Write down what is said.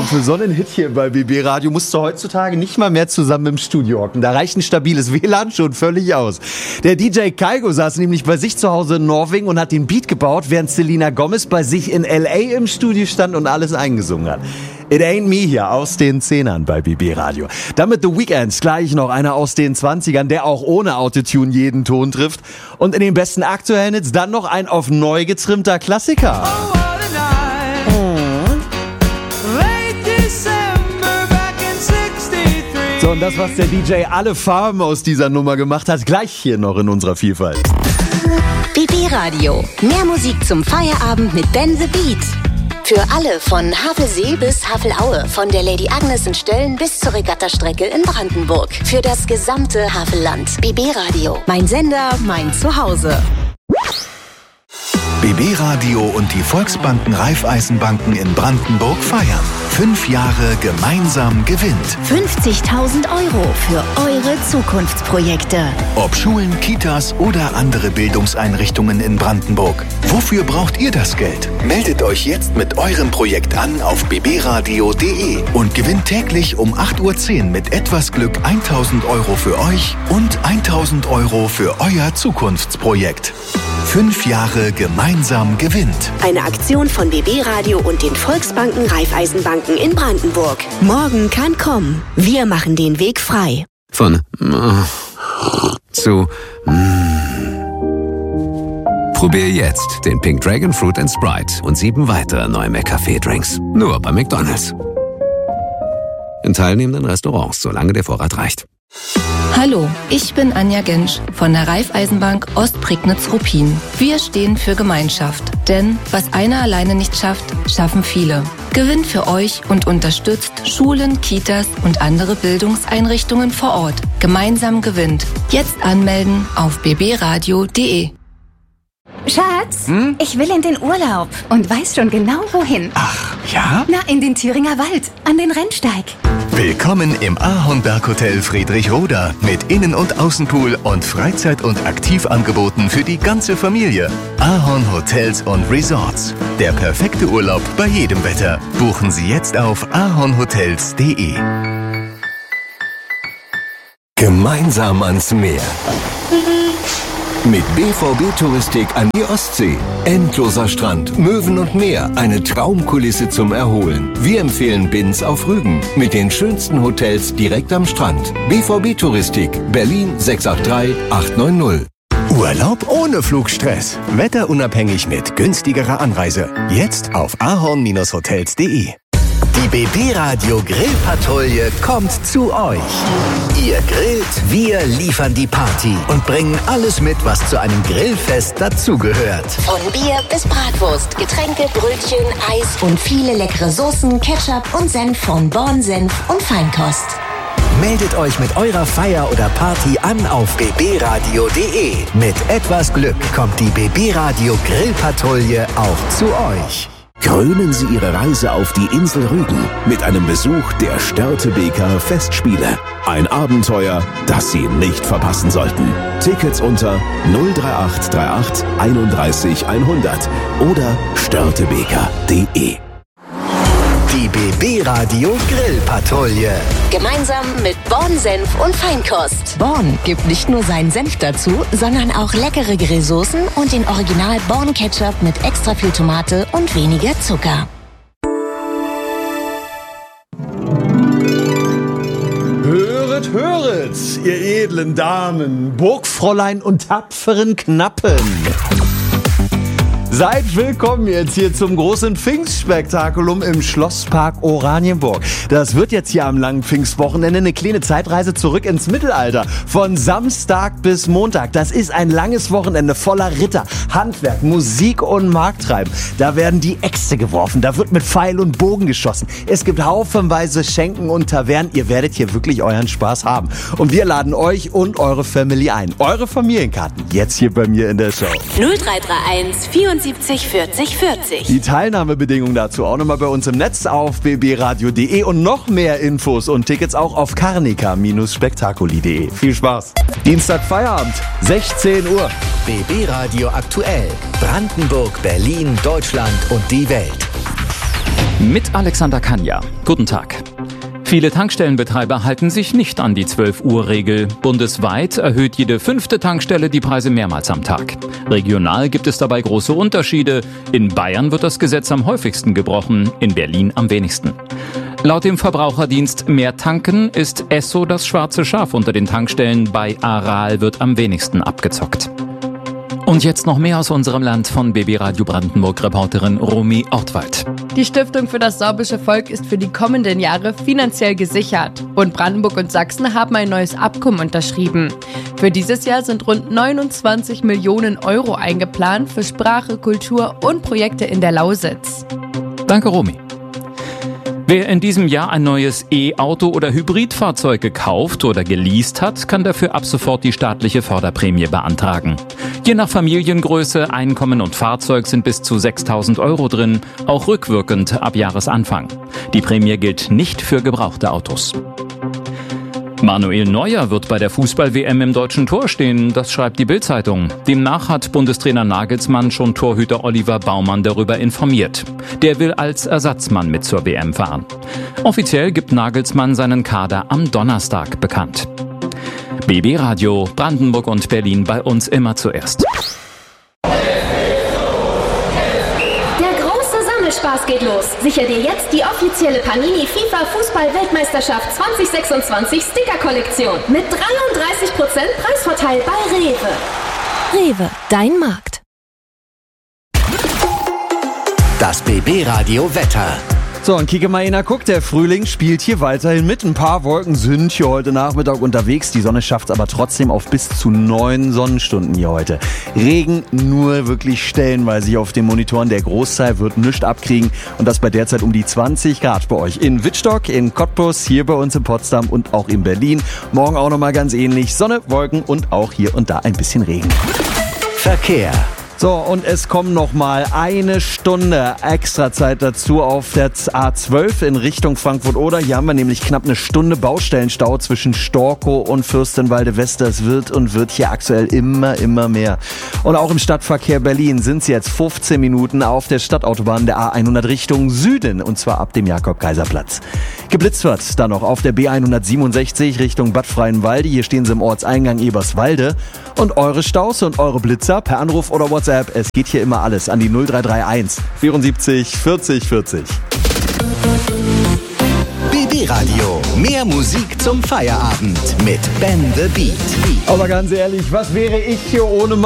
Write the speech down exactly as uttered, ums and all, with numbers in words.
für so einen Hit hier bei B B Radio musst du heutzutage nicht mal mehr zusammen im Studio hocken. Da reicht ein stabiles W L A N schon völlig aus. Der D J Kygo saß nämlich bei sich zu Hause in Norwegen und hat den Beat gebaut, während Selena Gomez bei sich in L A im Studio stand und alles eingesungen hat. It Ain't Me hier aus den Zehnern bei B B Radio. Damit The Weeknd, gleich noch einer aus den Zwanzigern, der auch ohne Autotune jeden Ton trifft. Und in den besten aktuellen Hits dann noch ein auf neu getrimmter Klassiker. Oh, what a night. Mhm. Late December back in sixty-three. So, und das, was der D J alle Farben aus dieser Nummer gemacht hat, gleich hier noch in unserer Vielfalt. B B Radio. Mehr Musik zum Feierabend mit Ben the Beat. Für alle von Havelsee bis Havelaue, von der Lady Agnes in Stölln bis zur Regattastrecke in Brandenburg. Für das gesamte Havelland. B B Radio. Mein Sender, mein Zuhause. B B Radio und die Volksbanken Raiffeisenbanken in Brandenburg feiern. Fünf Jahre gemeinsam gewinnt. fünfzigtausend Euro für eure Zukunftsprojekte. Ob Schulen, Kitas oder andere Bildungseinrichtungen in Brandenburg. Wofür braucht ihr das Geld? Meldet euch jetzt mit eurem Projekt an auf b b radio punkt d e und gewinnt täglich um acht Uhr zehn mit etwas Glück tausend Euro für euch und tausend Euro für euer Zukunftsprojekt. Fünf Jahre gemeinsam gewinnt. Eine Aktion von B B Radio und den Volksbanken Raiffeisenbanken in Brandenburg. Morgen kann kommen. Wir machen den Weg frei. Von zu Probier jetzt den Pink Dragon Fruit and Sprite und sieben weitere neue McCafé-Drinks. Nur bei McDonald's. In teilnehmenden Restaurants, solange der Vorrat reicht. Hallo, ich bin Anja Gensch von der Raiffeisenbank Ostprignitz-Ruppin. Wir stehen für Gemeinschaft, denn was einer alleine nicht schafft, schaffen viele. Gewinnt für euch und unterstützt Schulen, Kitas und andere Bildungseinrichtungen vor Ort. Gemeinsam gewinnt. Jetzt anmelden auf b b radio punkt d e. Schatz, hm? ich will in den Urlaub und weiß schon genau wohin. Ach, ja? Na, in den Thüringer Wald, an den Rennsteig. Willkommen im Ahornberg-Hotel Friedrichroda mit Innen- und Außenpool und Freizeit- und Aktivangeboten für die ganze Familie. Ahorn Hotels und Resorts. Der perfekte Urlaub bei jedem Wetter. Buchen Sie jetzt auf ahornhotels punkt d e. Gemeinsam ans Meer. Mit B V B Touristik an die Ostsee. Endloser Strand, Möwen und Meer, eine Traumkulisse zum Erholen. Wir empfehlen Binz auf Rügen mit den schönsten Hotels direkt am Strand. B V B Touristik, Berlin sechs acht drei acht neun null. Urlaub ohne Flugstress. Wetterunabhängig mit günstigerer Anreise. Jetzt auf ahorn hotels punkt d e. Die B B Radio Grillpatrouille kommt zu euch. Ihr grillt, wir liefern die Party und bringen alles mit, was zu einem Grillfest dazugehört. Von Bier bis Bratwurst, Getränke, Brötchen, Eis und viele leckere Soßen, Ketchup und Senf von Born Senf und Feinkost. Meldet euch mit eurer Feier oder Party an auf b b radio punkt d e. Mit etwas Glück kommt die B B Radio Grillpatrouille auch zu euch. Krönen Sie Ihre Reise auf die Insel Rügen mit einem Besuch der Störtebeker Festspiele. Ein Abenteuer, das Sie nicht verpassen sollten. Tickets unter null drei acht drei acht einunddreißig hundert oder störtebeker punkt d e. Die B B Radio Grillpatrouille. Gemeinsam mit Born Senf und Feinkost. Born gibt nicht nur seinen Senf dazu, sondern auch leckere Grillsoßen und den Original Born Ketchup mit extra viel Tomate und weniger Zucker. Höret, höret, ihr edlen Damen, Burgfräulein und tapferen Knappen. Seid willkommen jetzt hier zum großen Pfingstspektakulum im Schlosspark Oranienburg. Das wird jetzt hier am langen Pfingstwochenende eine kleine Zeitreise zurück ins Mittelalter. Von Samstag bis Montag. Das ist ein langes Wochenende voller Ritter, Handwerk, Musik und Markttreiben. Da werden die Äxte geworfen, da wird mit Pfeil und Bogen geschossen. Es gibt haufenweise Schenken und Tavernen. Ihr werdet hier wirklich euren Spaß haben. Und wir laden euch und eure Family ein. Eure Familienkarten jetzt hier bei mir in der Show. null drei drei eins vierundsiebzig vierzig vierzig. Die Teilnahmebedingungen dazu auch nochmal bei uns im Netz auf b b radio punkt d e und noch mehr Infos und Tickets auch auf carnica spektakuli punkt d e. Viel Spaß. Dienstag Feierabend, sechzehn Uhr. B B Radio aktuell. Brandenburg, Berlin, Deutschland und die Welt. Mit Alexander Kanja. Guten Tag. Viele Tankstellenbetreiber halten sich nicht an die zwölf Uhr Regel. Bundesweit erhöht jede fünfte Tankstelle die Preise mehrmals am Tag. Regional gibt es dabei große Unterschiede. In Bayern wird das Gesetz am häufigsten gebrochen, in Berlin am wenigsten. Laut dem Verbraucherdienst Mehr Tanken ist Esso das schwarze Schaf unter den Tankstellen. Bei Aral wird am wenigsten abgezockt. Und jetzt noch mehr aus unserem Land von B B Radio Brandenburg-Reporterin Romy Ortwald. Die Stiftung für das sorbische Volk ist für die kommenden Jahre finanziell gesichert. Bund Brandenburg und Sachsen haben ein neues Abkommen unterschrieben. Für dieses Jahr sind rund neunundzwanzig Millionen Euro eingeplant für Sprache, Kultur und Projekte in der Lausitz. Danke, Romy. Wer in diesem Jahr ein neues E-Auto oder Hybridfahrzeug gekauft oder geleast hat, kann dafür ab sofort die staatliche Förderprämie beantragen. Je nach Familiengröße, Einkommen und Fahrzeug sind bis zu sechstausend Euro drin, auch rückwirkend ab Jahresanfang. Die Prämie gilt nicht für gebrauchte Autos. Manuel Neuer wird bei der Fußball-W M im deutschen Tor stehen, das schreibt die Bild-Zeitung. Demnach hat Bundestrainer Nagelsmann schon Torhüter Oliver Baumann darüber informiert. Der will als Ersatzmann mit zur W M fahren. Offiziell gibt Nagelsmann seinen Kader am Donnerstag bekannt. B B Radio, Brandenburg und Berlin, bei uns immer zuerst. Spaß geht los. Sicher dir jetzt die offizielle Panini FIFA Fußball-Weltmeisterschaft zwanzig sechsundzwanzig Sticker-Kollektion mit dreiunddreißig Prozent Preisvorteil bei Rewe. Rewe, dein Markt. Das B B Radio Wetter. So, und kicke mal einer, guck, der Frühling spielt hier weiterhin mit. Ein paar Wolken sind hier heute Nachmittag unterwegs. Die Sonne schafft es aber trotzdem auf bis zu neun Sonnenstunden hier heute. Regen nur wirklich stellenweise auf den Monitoren. Der Großteil wird nichts abkriegen. Und das bei derzeit um die zwanzig Grad bei euch. In Wittstock, in Cottbus, hier bei uns in Potsdam und auch in Berlin. Morgen auch nochmal ganz ähnlich. Sonne, Wolken und auch hier und da ein bisschen Regen. Verkehr. So, und es kommt noch mal eine Stunde extra Zeit dazu auf der A zwölf in Richtung Frankfurt-Oder. Hier haben wir nämlich knapp eine Stunde Baustellenstau zwischen Storkow und Fürstenwalde-West. Das wird und wird hier aktuell immer, immer mehr. Und auch im Stadtverkehr Berlin sind es jetzt fünfzehn Minuten auf der Stadtautobahn der A hundert Richtung Süden. Und zwar ab dem Jakob-Kaiser-Platz. Geblitzt wird dann noch auf der B hundertsiebenundsechzig Richtung Bad Freienwalde. Hier stehen sie im Ortseingang Eberswalde. Und eure Staus und eure Blitzer per Anruf oder WhatsApp. Es geht hier immer alles an die null drei drei eins vierundsiebzig vierzig vierzig. B B Radio. Mehr Musik zum Feierabend mit Ben the Beat. Aber ganz ehrlich, was wäre ich hier ohne